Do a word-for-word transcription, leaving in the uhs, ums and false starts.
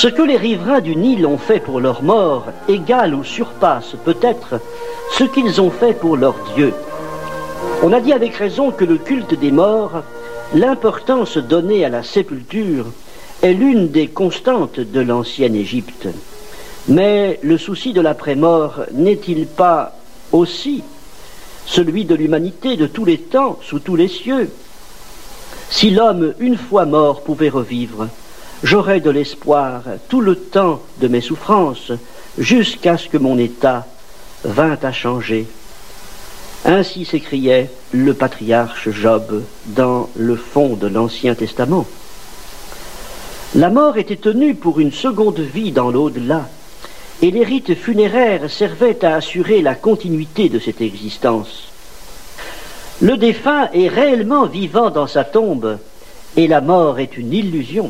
Ce que les riverains du Nil ont fait pour leurs morts égale ou surpasse peut-être ce qu'ils ont fait pour leurs dieux. On a dit avec raison que le culte des morts, l'importance donnée à la sépulture, est l'une des constantes de l'ancienne Égypte. Mais le souci de l'après-mort n'est-il pas aussi celui de l'humanité de tous les temps, sous tous les cieux? Si l'homme, une fois mort, pouvait revivre, j'aurais de l'espoir tout le temps de mes souffrances, jusqu'à ce que mon état vînt à changer. Ainsi s'écriait le patriarche Job dans le fond de l'Ancien Testament. La mort était tenue pour une seconde vie dans l'au-delà, et les rites funéraires servaient à assurer la continuité de cette existence. Le défunt est réellement vivant dans sa tombe, et la mort est une illusion.